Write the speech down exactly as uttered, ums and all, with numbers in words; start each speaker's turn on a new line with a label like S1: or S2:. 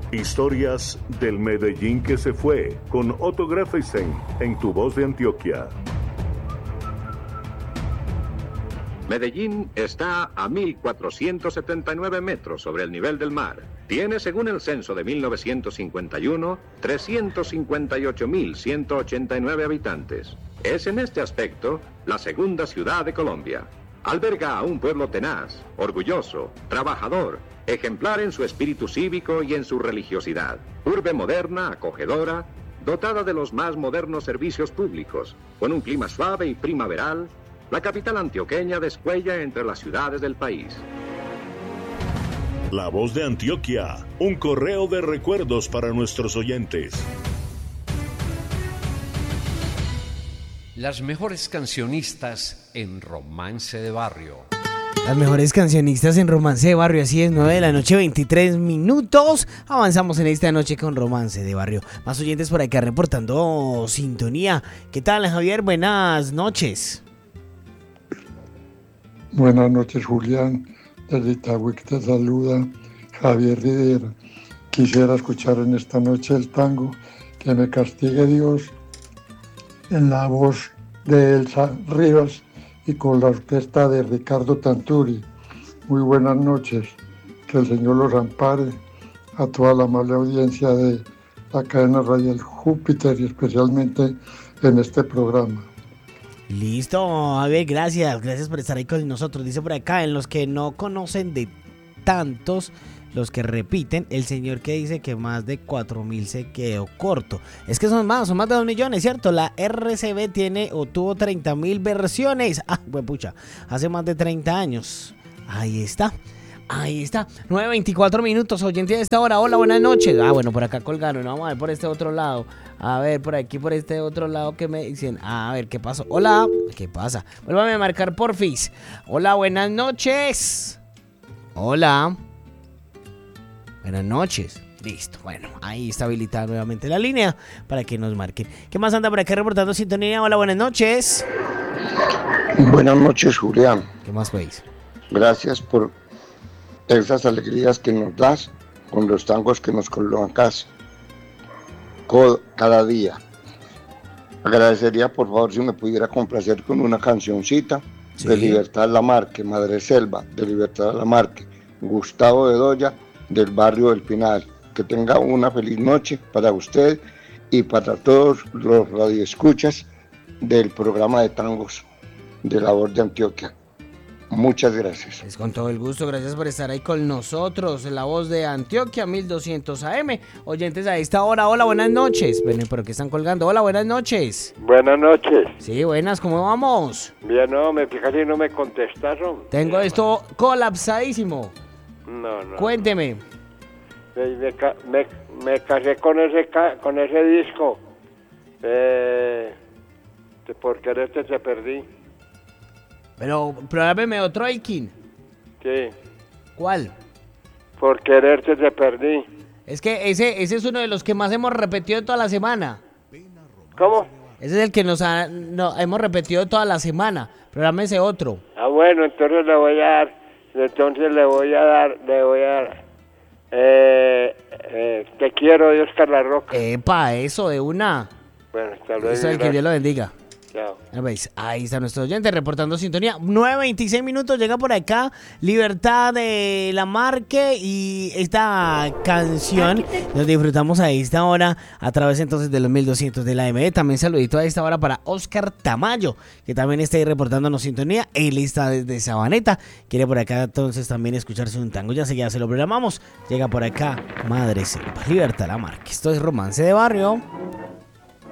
S1: Historias del Medellín que se fue, con Otto Greffeisen en Tu Voz de Antioquia.
S2: Medellín está a mil cuatrocientos setenta y nueve metros sobre el nivel del mar. Tiene, según el censo de mil novecientos cincuenta y uno, trescientos cincuenta y ocho mil ciento ochenta y nueve habitantes. Es en este aspecto la segunda ciudad de Colombia. Alberga a un pueblo tenaz, orgulloso, trabajador, ejemplar en su espíritu cívico y en su religiosidad. Urbe moderna, acogedora, dotada de los más modernos servicios públicos, con un clima suave y primaveral, la capital antioqueña descuella entre las ciudades del país.
S1: La Voz de Antioquia, un correo de recuerdos para nuestros oyentes.
S3: Las mejores cancionistas en Romance de Barrio.
S4: Las mejores cancionistas en Romance de Barrio, así es, nueve de la noche, veintitrés minutos. Avanzamos en esta noche con Romance de Barrio. Más oyentes por acá reportando sintonía. ¿Qué tal, Javier? Buenas noches.
S5: Buenas noches, Julián. Desde Itagüí te saluda Javier Rivera. Quisiera escuchar en esta noche el tango Que me castigue Dios, en la voz de Elsa Rivas y con la orquesta de Ricardo Tanturi. Muy buenas noches, que el Señor los ampare, a toda la amable audiencia de la cadena radial Júpiter y especialmente en este programa.
S4: Listo, Javier, gracias, gracias por estar ahí con nosotros. Dice por acá, en los que no conocen de tantos, los que repiten, el señor que dice que más de cuatro mil se quedó corto. Es que son más, son más de dos millones, ¿cierto? La R C B tiene o tuvo treinta mil versiones. Ah, pues pucha, hace más de treinta años. Ahí está, ahí está. nueve veinticuatro minutos, oyente de esta hora. Hola, buenas noches. Ah, bueno, por acá colgaron. Vamos a ver por este otro lado. A ver, por aquí, por este otro lado que me dicen. A ver, ¿qué pasó? Hola, ¿qué pasa? Vuélvame a marcar, porfis. Hola, buenas noches. Hola. Buenas noches. Listo, bueno, ahí está habilitada nuevamente la línea para que nos marquen. ¿Qué más anda por acá reportando sintonía? Hola, buenas noches.
S6: Buenas noches, Julián.
S4: ¿Qué más veis?
S6: Gracias por esas alegrías que nos das con los tangos que nos colocas cada día. Agradecería, por favor, si me pudiera complacer con una cancioncita, sí, de Libertad Lamarque, Madre Selva, de Libertad Lamarque, Gustavo Bedoya, del barrio del Pinal. Que tenga una feliz noche para usted y para todos los radioescuchas del programa de tangos de La Voz de Antioquia. Muchas gracias.
S4: Es con todo el gusto, gracias por estar ahí con nosotros. La Voz de Antioquia, mil doscientos A M. Oyentes a esta hora, hola, buenas noches. Ven, pero que están colgando. Hola, buenas noches.
S7: Buenas noches.
S4: Sí, buenas, ¿cómo vamos?
S7: Bien, no, me fíjate, no me contestaron.
S4: Tengo esto colapsadísimo.
S7: No, no.
S4: Cuénteme.
S7: Me, me, me, me casé con ese con ese disco. Eh, por quererte te perdí.
S4: Pero, probablemente otro Aikin.
S7: Sí.
S4: ¿Cuál?
S7: Por quererte te perdí.
S4: Es que ese, ese es uno de los que más hemos repetido toda la semana.
S7: ¿Cómo?
S4: Ese es el que nos ha, no, hemos repetido toda la semana. Programa ese otro.
S7: Ah, bueno, entonces le voy a dar, entonces le voy a dar, le voy a dar, eh, eh, Te quiero de Oscar La Roca.
S4: Epa, eso de una.
S7: Bueno, hasta luego.
S4: Eso es el que Dios lo bendiga.
S7: Chao.
S4: Ahí está nuestro oyente reportando sintonía. nueve veintiséis minutos, llega por acá Libertad de Lamarque y esta canción nos disfrutamos a esta hora a través entonces de los mil doscientos de la A M. También saludito a esta hora para Oscar Tamayo, que también está ahí reportándonos sintonía. Él está desde Sabaneta, quiere por acá entonces también escucharse un tango. Ya sé, ya se lo programamos. Llega por acá Madre Selva, Libertad Lamarque. Esto es Romance de Barrio.